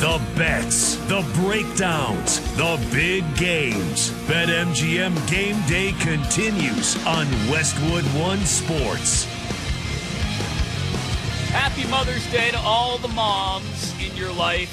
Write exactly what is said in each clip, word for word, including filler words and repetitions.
The bets, the breakdowns, the big games. BetMGM Game Day continues on Westwood One Sports. Happy Mother's Day to all the moms in your life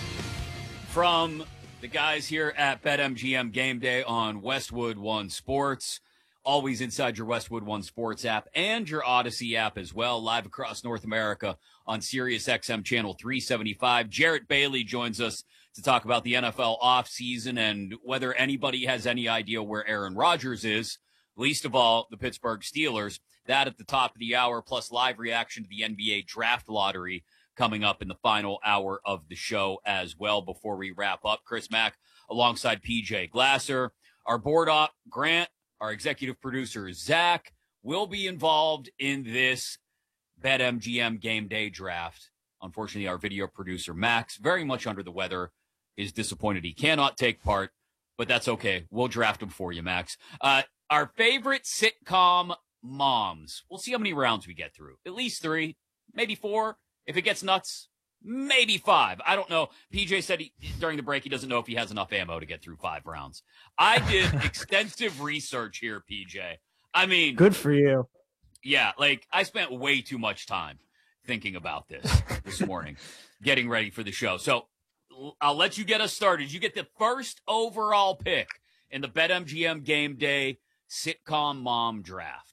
from the guys here at BetMGM Game Day on Westwood One Sports. Always inside your Westwood One Sports app and your Odyssey app as well, live across North America on Sirius X M Channel three seventy-five. Jarrett Bailey joins us to talk about the N F L offseason and whether anybody has any idea where Aaron Rodgers is, least of all the Pittsburgh Steelers. That at the top of the hour, plus live reaction to the N B A draft lottery coming up in the final hour of the show as well before we wrap up. Chris Mack alongside P J Glasser. Our board op, Grant, our executive producer, Zach, will be involved in this BetMGM Game Day draft. Unfortunately, our video producer, Max, very much under the weather, is disappointed he cannot take part, but that's okay. We'll draft him for you, Max. Uh, our favorite sitcom moms. We'll see how many rounds we get through. At least three, maybe four. If it gets nuts, maybe five. I don't know. P J said he, during the break he doesn't know if he has enough ammo to get through five rounds. I did extensive research here, P J. I mean, good for you. Yeah, like I spent way too much time thinking about this this morning, getting ready for the show. So I'll let you get us started. You get the first overall pick in the BetMGM Game Day sitcom mom draft.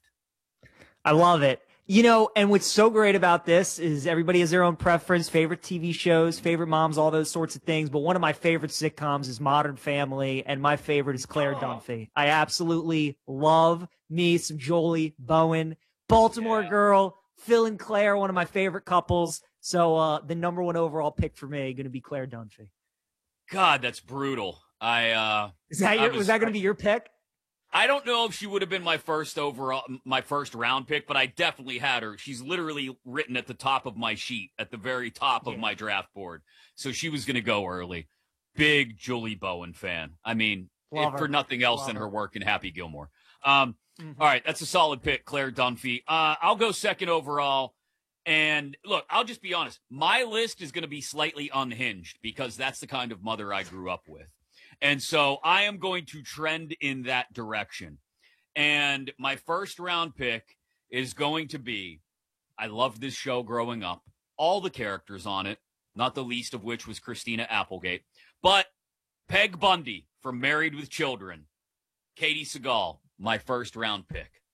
I love it. You know, and what's so great about this is everybody has their own preference, favorite T V shows, favorite moms, all those sorts of things. But one of my favorite sitcoms is Modern Family, and my favorite is Claire oh. Dunphy. I absolutely love me some Jolie Bowen. Baltimore yeah. girl, Phil and Claire, one of my favorite couples. So uh, the number one overall pick for me going to be Claire Dunphy. God, that's brutal. I uh, is that your, was, was that going to be your pick? I don't know if she would have been my first overall, my first round pick, but I definitely had her. She's literally written at the top of my sheet, at the very top yeah. of my draft board. So she was going to go early. Big Julie Bowen fan. I mean, if, for nothing else Love than her. her work in Happy Gilmore. Um, mm-hmm. All right, that's a solid pick, Claire Dunphy. Uh, I'll go second overall. And look, I'll just be honest. My list is going to be slightly unhinged because that's the kind of mother I grew up with. And so I am going to trend in that direction. And my first round pick is going to be, I loved this show growing up, all the characters on it, not the least of which was Christina Applegate, but Peg Bundy from Married with Children, Katie Seagal, my first round pick.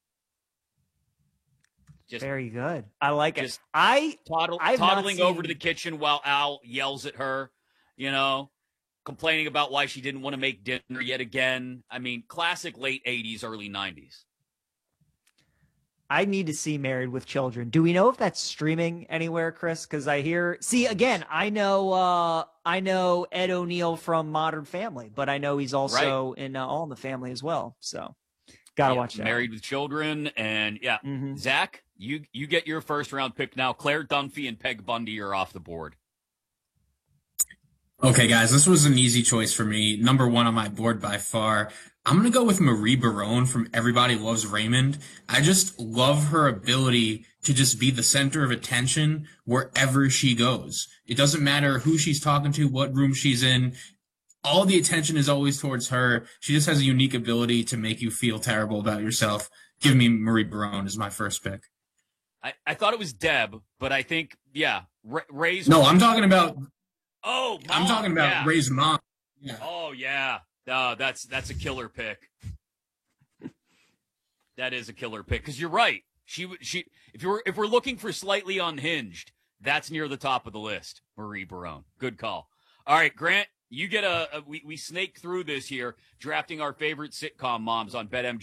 Just, Very good. I like it. I toddle, toddling seen... over to the kitchen while Al yells at her, you know, complaining about why she didn't want to make dinner yet again. I mean, classic late eighties, early nineties. I need to see Married with Children. Do we know if that's streaming anywhere, Chris? Because I hear, see, again, I know, uh, I know Ed O'Neill from Modern Family, but I know he's also right. in uh, All in the Family as well. So, gotta yeah, watch that. Married with Children, and yeah, mm-hmm. Zach, you you get your first round pick now. Claire Dunphy and Peg Bundy are off the board. Okay, guys, this was an easy choice for me. Number one on my board by far. I'm going to go with Marie Barone from Everybody Loves Raymond. I just love her ability to just be the center of attention wherever she goes. It doesn't matter who she's talking to, what room she's in. All the attention is always towards her. She just has a unique ability to make you feel terrible about yourself. Give me Marie Barone as my first pick. I, I thought it was Deb, but I think, yeah, Ray, Ray's... No, I'm talking about... Oh, mom, I'm talking about yeah. Ray's mom. Yeah. Oh, yeah. Uh, that's that's a killer pick. That is a killer pick because you're right. She she if you're if we're looking for slightly unhinged, that's near the top of the list. Marie Barone. Good call. All right, Grant, you get a, a we we snake through this here, drafting our favorite sitcom moms on BetMGM.